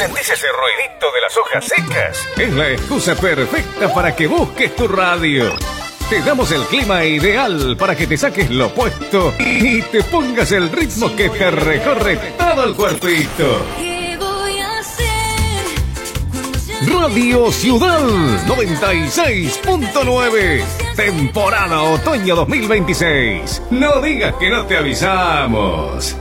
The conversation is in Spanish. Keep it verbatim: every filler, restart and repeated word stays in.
¿Sentís ese ruidito de las hojas secas? Es la excusa perfecta para que busques tu radio. Te damos el clima ideal para que te saques lo puesto y te pongas el ritmo que te recorre todo el cuerpito. Radio Ciudad noventa y seis punto nueve. Temporada otoño dos mil veintiséis. No digas que no te avisamos.